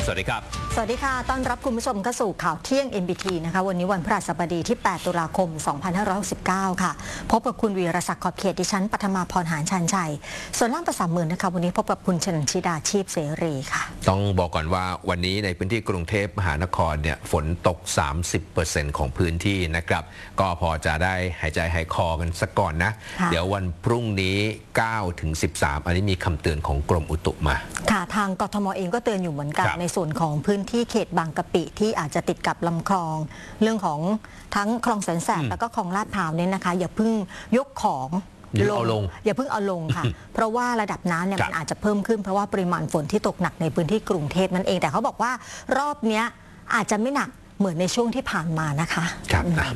สวัสดีครับสวัสดีค่ะต้อนรับคุณผู้ชมเข้าสู่ข่าวเที่ยง NBT นะคะวันนี้วันพฤหัสบดีที่ 8 ตุลาคม 2569 ค่ะพบกับคุณวีรศักดิ์ขอบเขตดิฉันปัทมาพรหารชันชัยส่วนล่างประสามหมื่นนะคะวันนี้พบกับคุณชนชิดาชีพเสรีค่ะต้องบอกก่อนว่าวันนี้ในพื้นที่กรุงเทพมหานครเนี่ยฝนตก 30% ของพื้นที่นะครับก็พอจะได้หายใจหายคอกันสักก่อนนะเดี๋ยววันพรุ่งนี้9 ถึง 13อันนี้มีคำเตือนของกรมอุตุมาค่ะทางกทมเองก็เตือนอยู่เหมือนกันในส่วนของพื้นที่เขตบางกะปิที่อาจจะติดกับลำคลองเรื่องของทั้งคลองแสนแสบแล้วก็คลองลาดพร้าวเนี่ยนะคะอย่าเพิ่งยกของอย่าเพิ่งเอาลงค่ะเพราะว่าระดับน้ำเนี่ยมันอาจจะเพิ่มขึ้นเพราะว่าปริมาณฝนที่ตกหนักในพื้นที่กรุงเทพนั่นเองแต่เขาบอกว่ารอบเนี้ยอาจจะไม่หนักเหมือนในช่วงที่ผ่านมานะคะครับ